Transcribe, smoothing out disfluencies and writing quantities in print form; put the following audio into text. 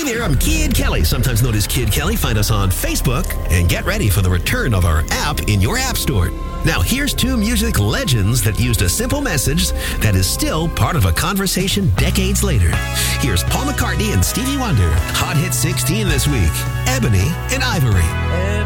there, I'm Kid Kelly, sometimes known as Kid Kelly. Find us on Facebook and get ready for the return of our app in your app store. Now, here's two music legends that used a simple message that is still part of a conversation decades later. Here's Paul McCartney and Stevie Wonder. Hot Hit 16 this week, Ebony and Ivory.